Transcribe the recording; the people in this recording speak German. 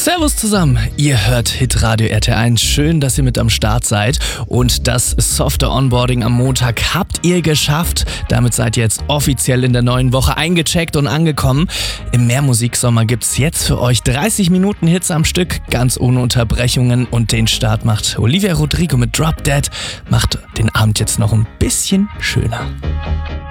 Servus zusammen, ihr hört Hitradio RT1. Schön, dass ihr mit am Start seid. Und das softe Onboarding am Montag habt ihr geschafft. Damit seid ihr jetzt offiziell in der neuen Woche eingecheckt und angekommen. Im Mehrmusiksommer gibt's jetzt für euch 30 Minuten Hits am Stück, ganz ohne Unterbrechungen. Und den Start macht Olivia Rodrigo mit Drop Dead. Macht den Abend jetzt noch ein bisschen schöner.